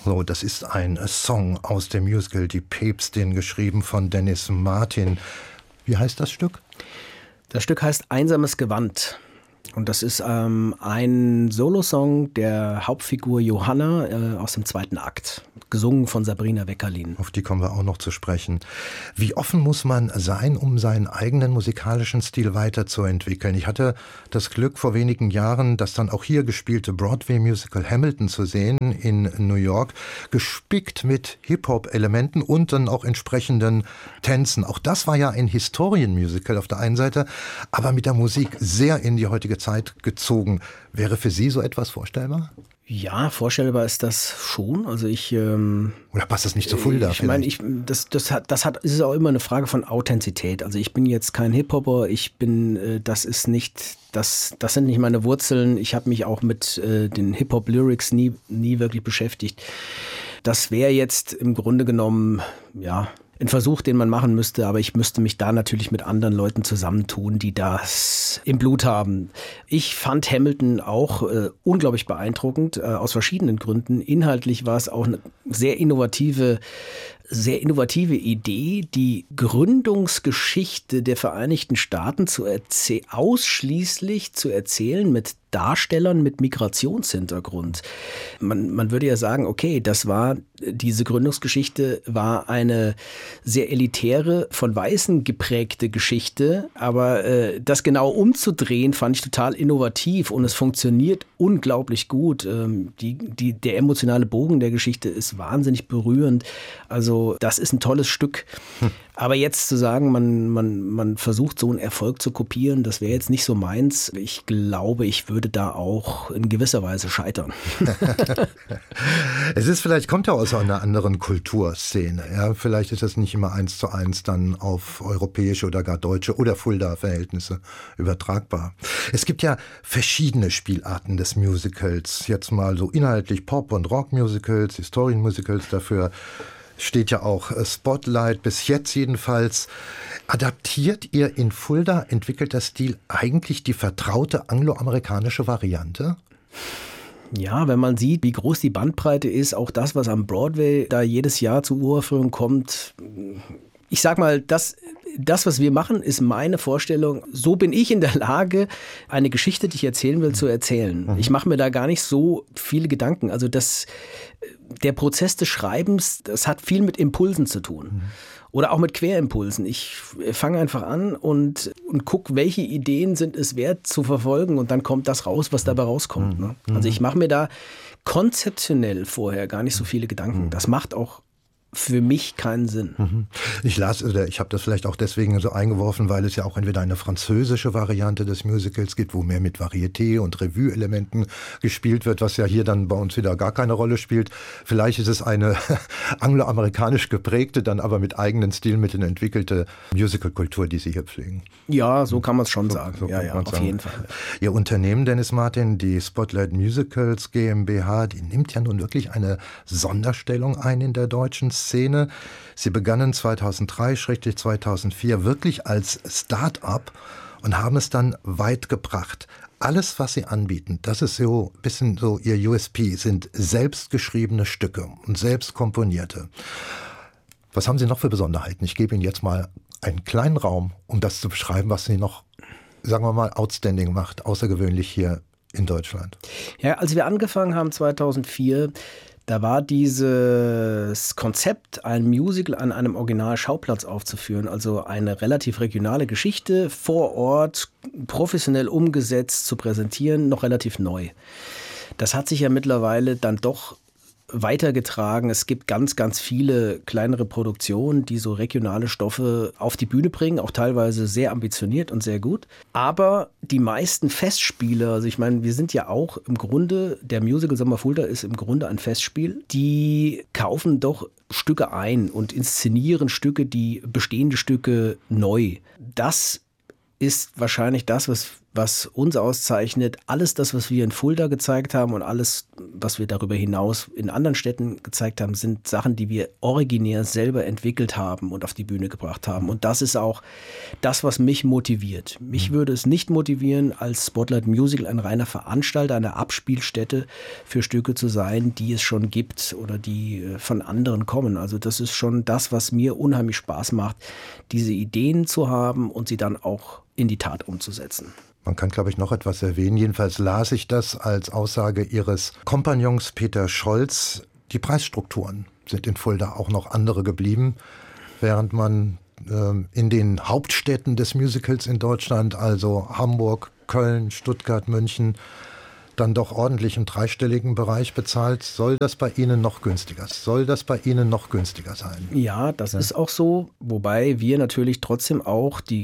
So, das ist ein Song aus dem Musical Die Päpstin, geschrieben von Denis Martin. Wie heißt das Stück? Das Stück heißt Einsames Gewand. Und das ist ein Solosong der Hauptfigur Johanna aus dem 2. Akt, gesungen von Sabrina Weckerlin. Auf die kommen wir auch noch zu sprechen. Wie offen muss man sein, um seinen eigenen musikalischen Stil weiterzuentwickeln? Ich hatte das Glück, vor wenigen Jahren das dann auch hier gespielte Broadway-Musical Hamilton zu sehen in New York, gespickt mit Hip-Hop-Elementen und dann auch entsprechenden Tänzen. Auch das war ja ein Historienmusical auf der einen Seite, aber mit der Musik sehr in die heutige Zeit gezogen. Wäre für Sie so etwas vorstellbar? Ja, vorstellbar ist das schon. Also oder passt das nicht zu Fulda? Ich meine, das ist auch immer eine Frage von Authentizität. Also ich bin jetzt kein Hip-Hopper, das sind nicht meine Wurzeln. Ich habe mich auch mit den Hip-Hop-Lyrics nie wirklich beschäftigt. Das wäre jetzt im Grunde genommen, ja, ein Versuch, den man machen müsste, aber ich müsste mich da natürlich mit anderen Leuten zusammentun, die das im Blut haben. Ich fand Hamilton auch unglaublich beeindruckend, aus verschiedenen Gründen. Inhaltlich war es auch eine sehr innovative Idee, die Gründungsgeschichte der Vereinigten Staaten ausschließlich zu erzählen mit Darstellern mit Migrationshintergrund. Man würde ja sagen, okay, diese Gründungsgeschichte war eine sehr elitäre, von Weißen geprägte Geschichte, aber das genau umzudrehen, fand ich total innovativ und es funktioniert unglaublich gut. Der emotionale Bogen der Geschichte ist wahnsinnig berührend. Also das ist ein tolles Stück. Aber jetzt zu sagen, man versucht so einen Erfolg zu kopieren, das wäre jetzt nicht so meins. Ich glaube, ich würde da auch in gewisser Weise scheitern. Kommt ja aus einer anderen Kulturszene. Ja? Vielleicht ist das nicht immer 1:1 dann auf europäische oder gar deutsche oder Fulda-Verhältnisse übertragbar. Es gibt ja verschiedene Spielarten des Musicals. Jetzt mal so inhaltlich Pop- und Rock-Musicals, Historien-Musicals, dafür steht ja auch Spotlight, bis jetzt jedenfalls. Adaptiert ihr in Fulda, entwickelt der Stil eigentlich die vertraute angloamerikanische Variante? Ja, wenn man sieht, wie groß die Bandbreite ist, auch das, was am Broadway da jedes Jahr zur Uraufführung kommt. Ich sag mal, das, was wir machen, ist meine Vorstellung. So bin ich in der Lage, eine Geschichte, die ich erzählen will, zu erzählen. Ich mache mir da gar nicht so viele Gedanken. Also der Prozess des Schreibens, das hat viel mit Impulsen zu tun. Oder auch mit Querimpulsen. Ich fange einfach an und gucke, welche Ideen sind es wert zu verfolgen und dann kommt das raus, was dabei rauskommt. Ne? Also ich mache mir da konzeptionell vorher gar nicht so viele Gedanken. Das macht auch für mich keinen Sinn. Ich habe das vielleicht auch deswegen so eingeworfen, weil es ja auch entweder eine französische Variante des Musicals gibt, wo mehr mit Varieté und Revue-Elementen gespielt wird, was ja hier dann bei uns wieder gar keine Rolle spielt. Vielleicht ist es eine angloamerikanisch geprägte, dann aber mit eigenen Stilmitteln entwickelte Musicalkultur, die Sie hier pflegen. Ja, so kann man es schon sagen. So ja, auf jeden Fall. Ihr Unternehmen, Denis Martin, die Spotlight Musicals GmbH, die nimmt ja nun wirklich eine Sonderstellung ein in der deutschen Szene. Sie begannen 2003/2004 wirklich als Start-up und haben es dann weit gebracht. Alles, was sie anbieten, das ist so ein bisschen so ihr USP, sind selbstgeschriebene Stücke und selbst komponierte. Was haben Sie noch für Besonderheiten? Ich gebe Ihnen jetzt mal einen kleinen Raum, um das zu beschreiben, was Sie noch, sagen wir mal, outstanding macht, außergewöhnlich hier in Deutschland. Ja, als wir angefangen haben 2004, da war dieses Konzept, ein Musical an einem Original-Schauplatz aufzuführen, also eine relativ regionale Geschichte vor Ort, professionell umgesetzt zu präsentieren, noch relativ neu. Das hat sich ja mittlerweile dann doch weitergetragen. Es gibt ganz, ganz viele kleinere Produktionen, die so regionale Stoffe auf die Bühne bringen, auch teilweise sehr ambitioniert und sehr gut. Aber die meisten Festspiele, also ich meine, wir sind ja auch im Grunde, der Musical Sommer Fulda ist im Grunde ein Festspiel, die kaufen doch Stücke ein und inszenieren bestehende Stücke neu. Das ist wahrscheinlich das, was was uns auszeichnet. Alles das, was wir in Fulda gezeigt haben und alles, was wir darüber hinaus in anderen Städten gezeigt haben, sind Sachen, die wir originär selber entwickelt haben und auf die Bühne gebracht haben. Und das ist auch das, was mich motiviert. Mich würde es nicht motivieren, als Spotlight Musical ein reiner Veranstalter, eine Abspielstätte für Stücke zu sein, die es schon gibt oder die von anderen kommen. Also das ist schon das, was mir unheimlich Spaß macht, diese Ideen zu haben und sie dann auch in die Tat umzusetzen. Man kann, glaube ich, noch etwas erwähnen. Jedenfalls las ich das als Aussage Ihres Kompagnons Peter Scholz. Die Preisstrukturen sind in Fulda auch noch andere geblieben, während man in den Hauptstädten des Musicals in Deutschland, also Hamburg, Köln, Stuttgart, München, dann doch ordentlich im dreistelligen Bereich bezahlt. Soll das bei Ihnen noch günstiger? Soll das bei Ihnen noch günstiger sein? Ja, das ist auch so, wobei wir natürlich trotzdem auch die